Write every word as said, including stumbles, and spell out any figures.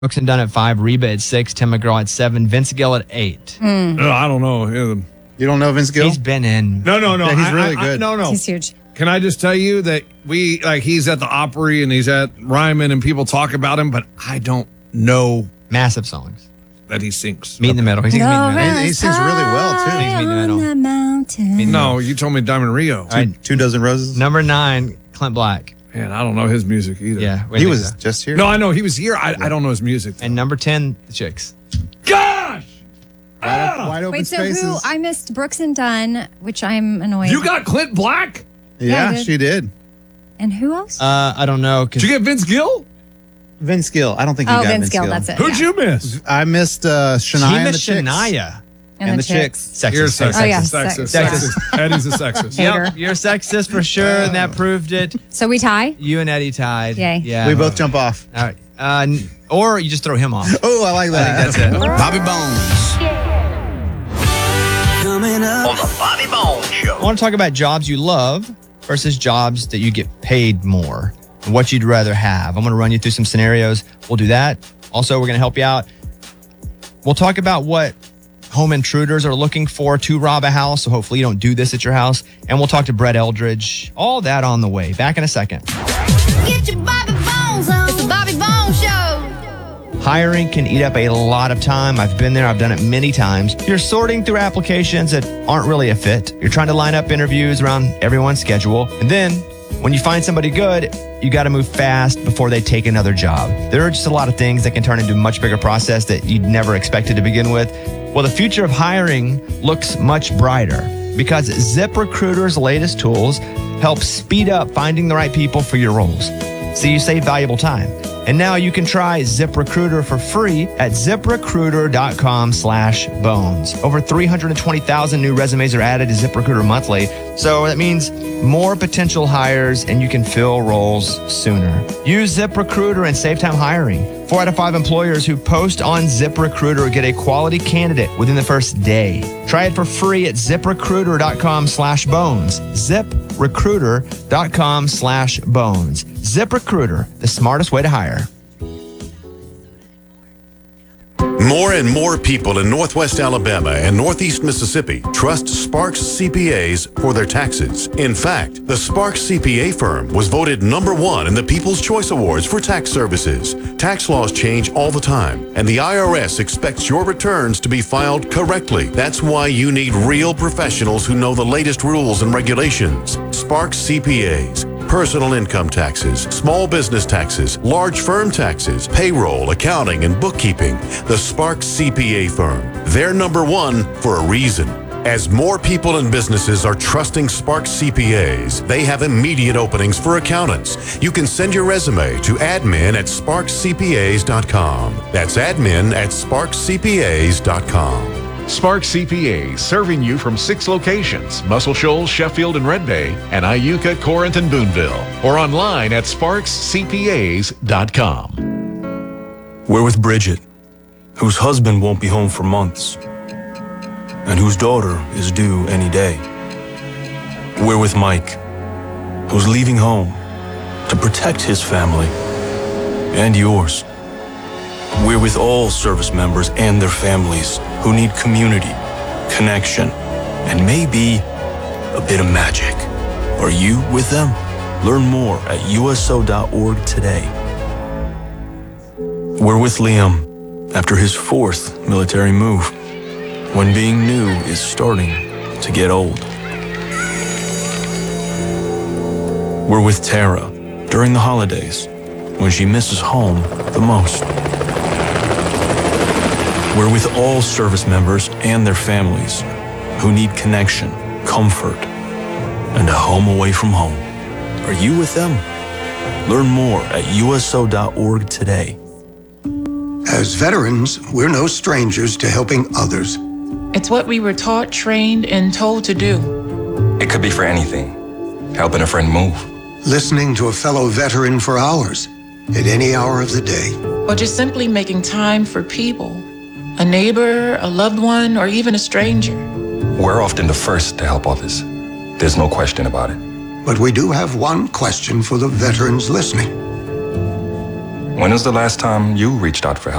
Brooks and Dunn at five, Reba at six, Tim McGraw at seven, Vince Gill at eight. Mm. Uh, I don't know. Yeah. You don't know Vince Gill? He's been in. No, no, no. Yeah, he's I, really I, good. I, no, no. He's huge. Can I just tell you that we, like, he's at the Opry and he's at Ryman and people talk about him, but I don't know Massive songs. that he sings. Meet in the Middle. He sings Meet in the Middle. He, he sings really well, too. He sings Meet in the Middle. On the mountain. Meet in the No, you told me Diamond Rio. All right. Two Dozen Roses? Number nine, Clint Black. Man, I don't know his music either. Yeah. He was just here? No, I know he was here. I, I don't know his music. And number ten, The Chicks. Gosh! Wide, open, wide open Wait, so spaces. who? I missed Brooks and Dunn, which I'm annoyed. You got Clint Black? Yeah, I yeah, did. she did. And who else? Uh, I don't know. Did you get Vince Gill? Vince Gill. I don't think you oh, got Vince Gill, that's it. Who'd yeah. you miss? I missed uh, Shania He and the missed Chicks. Shania. And, and the, the chicks. Chicks. You're a Sexist. sexist. Oh, yeah, Sexist. sex- Sexist. Eddie's a sexist. Hater. Yep, you're a sexist for sure, and that proved it. So we tie? You and Eddie tied. Yay. Yeah. We both jump off. All right. Uh, n- or you just throw him off. Oh, I like I that. think that's it. Bobby Bones. Coming up on the Bobby Bones Show. I want to talk about jobs you love versus jobs that you get paid more. And what you'd rather have. I'm going to run you through some scenarios. We'll do that. Also, we're going to help you out. We'll talk about what home intruders are looking for to rob a house. So hopefully you don't do this at your house. And we'll talk to Brett Eldridge. All that on the way. Back in a second. Get your Bobby Bones on. It's the Bobby Bones Show. Hiring can eat up a lot of time. I've been there. I've done it many times. You're sorting through applications that aren't really a fit. You're trying to line up interviews around everyone's schedule. And then when you find somebody good, you got to move fast before they take another job. There are just a lot of things that can turn into a much bigger process that you'd never expected to begin with. Well, the future of hiring looks much brighter because ZipRecruiter's latest tools help speed up finding the right people for your roles. So you save valuable time. And now you can try ZipRecruiter for free at ZipRecruiter.com slash bones. Over three hundred twenty thousand new resumes are added to ZipRecruiter monthly. So that means more potential hires and you can fill roles sooner. Use ZipRecruiter and save time hiring. Four out of five employers who post on ZipRecruiter get a quality candidate within the first day. Try it for free at ZipRecruiter.com slash bones. ZipRecruiter.com slash bones. ZipRecruiter, the smartest way to hire. More and more people in Northwest Alabama and Northeast Mississippi trust Sparks C P As for their taxes. In fact, the Sparks C P A firm was voted number one in the People's Choice Awards for tax services. Tax laws change all the time, and the I R S expects your returns to be filed correctly. That's why you need real professionals who know the latest rules and regulations. Sparks C P As. Personal income taxes, small business taxes, large firm taxes, payroll, accounting, and bookkeeping. The Sparks C P A firm. They're number one for a reason. As more people and businesses are trusting Sparks C P As, they have immediate openings for accountants. You can send your resume to admin at sparks c p as dot com. That's admin at sparks c p as dot com. Sparks C P A, serving you from six locations: Muscle Shoals, Sheffield, and Red Bay, and Iuka, Corinth, and Boonville. Or online at sparks c p as dot com. We're with Bridget, whose husband won't be home for months, and whose daughter is due any day. We're with Mike, who's leaving home to protect his family and yours. We're with all service members and their families who need community, connection, and maybe a bit of magic. Are you with them? Learn more at u s o dot org today. We're with Liam after his fourth military move, when being new is starting to get old. We're with Tara during the holidays, when she misses home the most. We're with all service members and their families who need connection, comfort, and a home away from home. Are you with them? Learn more at u s o dot org today. As veterans, we're no strangers to helping others. It's what we were taught, trained, and told to do. It could be for anything. Helping a friend move. Listening to a fellow veteran for hours, at any hour of the day. Or just simply making time for people. A neighbor, a loved one, or even a stranger. We're often the first to help others. There's no question about it. But we do have one question for the veterans listening. When was the last time you reached out for help?